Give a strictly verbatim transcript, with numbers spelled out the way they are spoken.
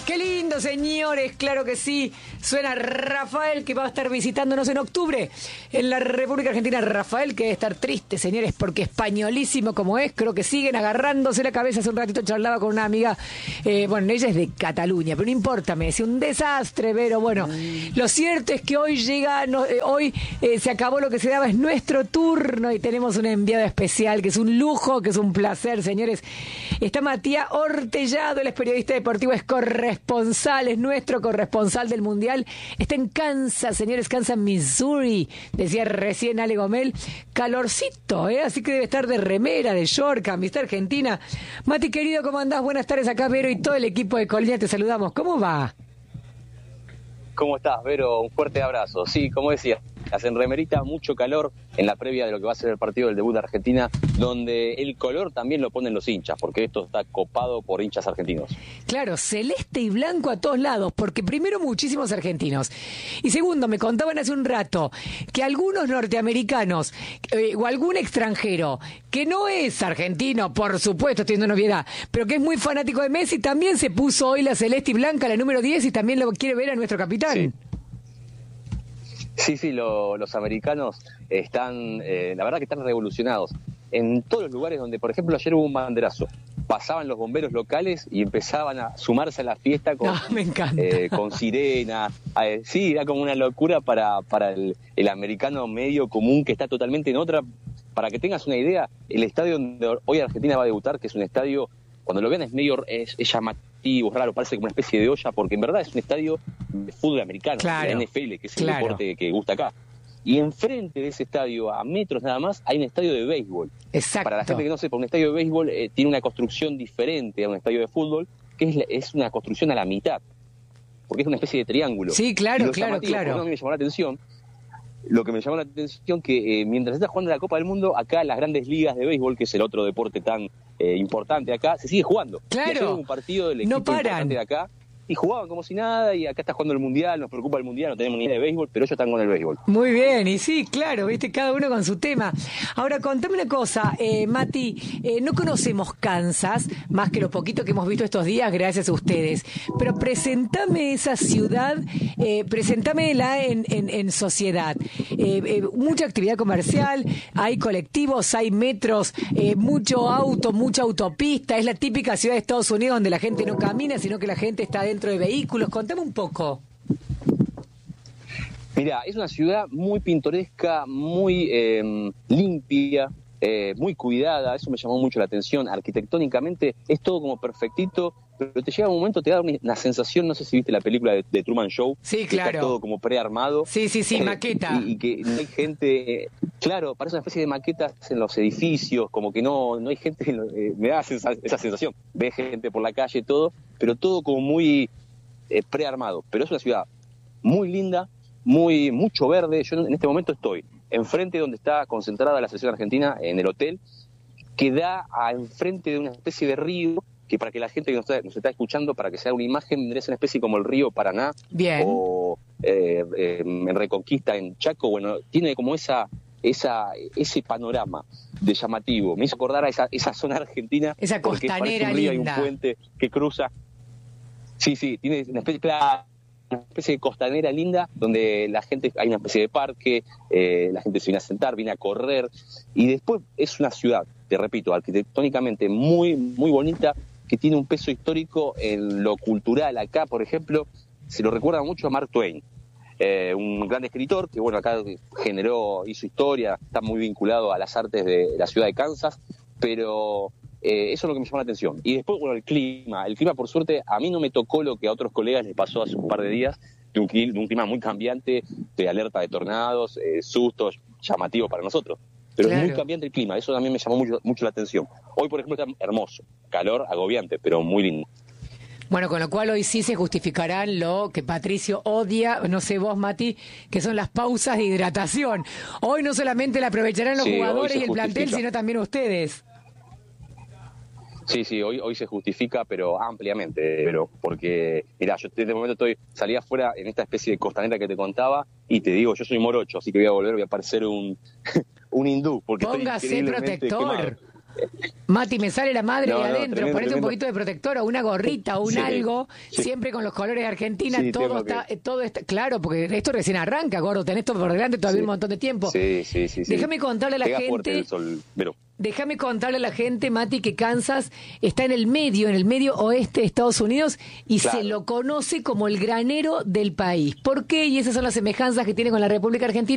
Qué lindo, señores, claro que sí. Suena Rafael, que va a estar visitándonos en octubre en la República Argentina. Rafael, que debe estar triste, señores, porque españolísimo como es, creo que siguen agarrándose la cabeza. Hace un ratito charlaba con una amiga, eh, bueno, ella es de Cataluña, pero no importa, me decía un desastre, pero bueno, lo cierto es que hoy llega, no, eh, hoy eh, se acabó lo que se daba, es nuestro turno y tenemos un enviado especial, que es un lujo, que es un placer, señores. Está Matías Hortellado, él es periodista deportivo, es corresponsal, es nuestro corresponsal del Mundial. Está en Kansas, señores, Kansas, Missouri, decía recién Ale Gomel. Calorcito, ¿eh? Así que debe estar de remera, de short, camiseta argentina. Mati, querido, ¿cómo andás? Buenas tardes, acá Vero y todo el equipo de Colina, te saludamos. ¿Cómo va? ¿Cómo estás, Vero? Un fuerte abrazo. Sí, como decía, hacen remerita, mucho calor en la previa de lo que va a ser el partido del debut de Argentina, donde el color también lo ponen los hinchas, porque esto está copado por hinchas argentinos. Claro, celeste y blanco a todos lados, porque primero muchísimos argentinos. Y segundo, me contaban hace un rato que algunos norteamericanos eh, o algún extranjero que no es argentino, por supuesto, estoy dando novedad, pero que es muy fanático de Messi, también se puso hoy la celeste y blanca, la número diez, y también lo quiere ver a nuestro capitán. Sí. Sí, sí, lo, los americanos están, eh, la verdad que están revolucionados. En todos los lugares donde, por ejemplo, ayer hubo un banderazo, pasaban los bomberos locales y empezaban a sumarse a la fiesta con, no, me encanta. eh, con sirena. Eh, sí, era como una locura para, para el, el americano medio común que está totalmente en otra. Para que tengas una idea, el estadio donde hoy Argentina va a debutar, que es un estadio, cuando lo vean es medio es, es llamativo, raro, parece como una especie de olla, porque en verdad es un estadio de fútbol americano, claro, de la N F L, que es claro. el deporte que gusta acá. Y enfrente de ese estadio, a metros nada más, hay un estadio de béisbol. Exacto. Para la gente que no sepa, un estadio de béisbol eh, tiene una construcción diferente a un estadio de fútbol, que es, es una construcción a la mitad, porque es una especie de triángulo. Sí, claro, claro, claro. Por lo que me llamó la atención, lo que me llamó la atención que eh, mientras está jugando la Copa del Mundo, acá en las grandes ligas de béisbol, que es el otro deporte tan eh, importante acá, se sigue jugando. Claro. Y ayer hubo un partido del equipo no paran. importante de acá, y jugaban como si nada, y acá está jugando el Mundial, nos preocupa el Mundial, no tenemos ni idea de béisbol, pero ellos están con el béisbol. Muy bien, y sí, claro, viste, cada uno con su tema. Ahora, contame una cosa, eh, Mati, eh, no conocemos Kansas, más que lo poquito que hemos visto estos días, gracias a ustedes, pero presentame esa ciudad, eh, presentámela en, en, en sociedad. Eh, eh, mucha actividad comercial, hay colectivos, hay metros, eh, mucho auto, mucha autopista, es la típica ciudad de Estados Unidos donde la gente no camina, sino que la gente está dentro de vehículos. Contame un poco. Mira, es una ciudad muy pintoresca, muy eh, limpia, eh, muy cuidada, eso me llamó mucho la atención. Arquitectónicamente es todo como perfectito, pero te llega un momento, te da una, una sensación, no sé si viste la película de, de Truman Show, sí, que claro. está todo como prearmado. Sí, sí, sí, eh, maqueta. Y, y que no hay gente, eh, claro, parece una especie de maquetas en los edificios, como que no, no hay gente, eh, me da esa, esa sensación, ves gente por la calle, todo, pero todo como muy eh, prearmado. Pero es una ciudad muy linda, muy mucho verde. Yo en este momento estoy enfrente donde está concentrada la selección argentina, en el hotel, que da a enfrente de una especie de río, que para que la gente que nos está, nos está escuchando, para que se haga una imagen, vendría a ser una especie como el río Paraná. Bien. O eh, eh, en Reconquista, en Chaco, bueno, tiene como esa, esa ese panorama de llamativo. Me hizo acordar a esa, esa zona argentina, esa costanera un río, linda. Hay un puente que cruza. Sí, sí, tiene una especie, claro, una especie de costanera linda, donde la gente, hay una especie de parque, eh, la gente se viene a sentar, viene a correr, y después es una ciudad, te repito, arquitectónicamente muy, muy bonita, que tiene un peso histórico en lo cultural. Acá, por ejemplo, se lo recuerda mucho a Mark Twain, eh, un gran escritor que, bueno, acá generó, hizo historia, está muy vinculado a las artes de la ciudad de Kansas, pero eh, eso es lo que me llamó la atención. Y después, bueno, el clima, el clima, por suerte, a mí no me tocó lo que a otros colegas les pasó hace un par de días, de un, de un clima muy cambiante, de alerta de tornados, eh, sustos, llamativos para nosotros. Pero claro, es muy cambiante el clima, eso también me llamó mucho, mucho la atención. Hoy, por ejemplo, está hermoso, calor agobiante, pero muy lindo. Bueno, con lo cual hoy sí se justificarán lo que Patricio odia, no sé vos, Mati, que son las pausas de hidratación. Hoy no solamente la aprovecharán los sí, jugadores y el justifica. plantel, sino también ustedes. Sí, sí, hoy hoy se justifica, pero ampliamente, pero porque, mirá, yo en este momento estoy, salí afuera en esta especie de costanera que te contaba, y te digo, yo soy morocho, así que voy a volver, voy a parecer un, un hindú, porque Póngase estoy increíblemente protector. quemado. Mati, me sale la madre No, de no, adentro, tremendo, ponete un tremendo. poquito de protector o una gorrita o un Sí, algo, sí. siempre con los colores de Argentina, Sí, todo tengo está, que- eh, todo está, claro, porque esto recién arranca, gordo, tenés todo por delante todavía Sí. un montón de tiempo. Sí, sí, sí. sí. Déjame contarle a la Pega fuerte gente, el sol, pero déjame contarle a la gente, Mati, que Kansas está en el medio, en el medio oeste de Estados Unidos y Claro. se lo conoce como el granero del país. ¿Por qué? Y esas son las semejanzas que tiene con la República Argentina.